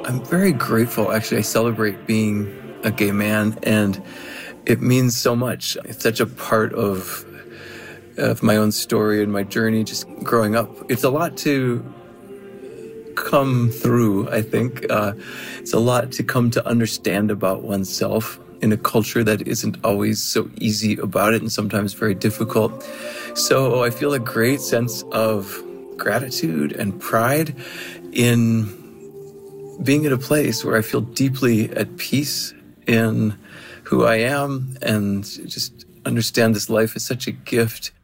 I'm very grateful. Actually, I celebrate being a gay man, and it means so much. It's such a part of my own story and my journey just growing up. It's a lot to come through, I think. It's a lot to come to understand about oneself in a culture that isn't always so easy about it and sometimes very difficult. So I feel a great sense of gratitude and pride in being at a place where I feel deeply at peace in who I am and just understand this life is such a gift.